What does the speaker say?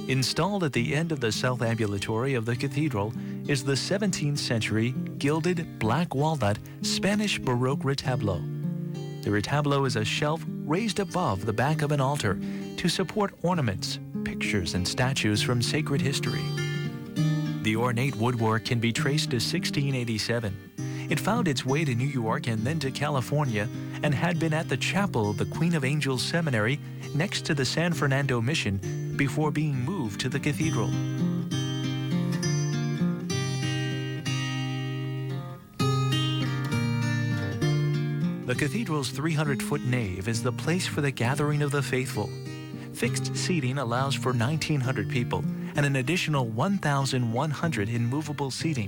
Installed at the end of the south ambulatory of the cathedral is the 17th century gilded black walnut Spanish Baroque retablo. The retablo is a shelf raised above the back of an altar to support ornaments, pictures, and statues from sacred history. The ornate woodwork can be traced to 1687. It found its way to New York and then to California and had been at the chapel of the Queen of Angels Seminary next to the San Fernando Mission before being moved to the cathedral. The cathedral's 300-foot nave is the place for the gathering of the faithful. Fixed seating allows for 1,900 people and an additional 1,100 in movable seating.